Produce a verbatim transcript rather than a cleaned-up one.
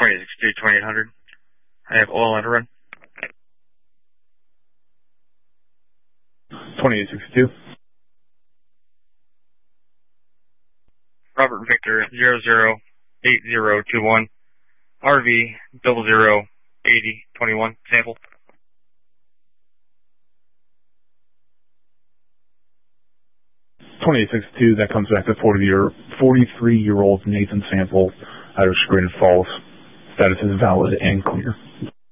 twenty-six two, twenty-eight hundred. I have oil on run. twenty-eight sixty-two. Robert Victor zero zero eight zero two one. R V double zero eighty twenty-one sample. twenty-eight sixty-two, that comes back to forty-three-year-old Nathan sample out of Screen Falls. Status is valid and clear.